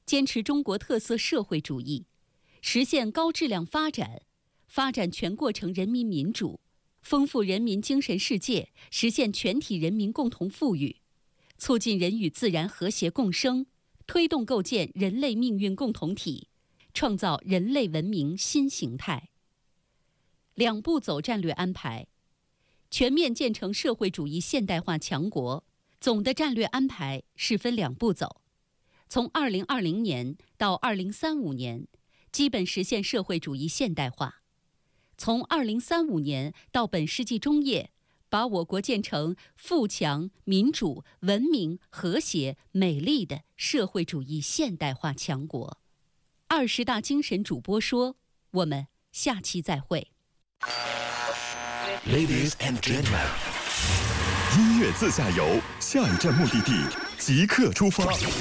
坚持中国特色社会主义，实现高质量发展，发展全过程人民民主，丰富人民精神世界，实现全体人民共同富裕，促进人与自然和谐共生，推动构建人类命运共同体，创造人类文明新形态。2步走战略安排，全面建成社会主义现代化强国，总的战略安排是分2步走。从2020年到2035年，基本实现社会主义现代化；从2035年到本世纪中叶，把我国建成富强、民主、文明、和谐、美丽的社会主义现代化强国。20大精神主播说，我们下期再会。 Ladies and gentlemen， 音乐自驾游，下一站目的地即刻出发。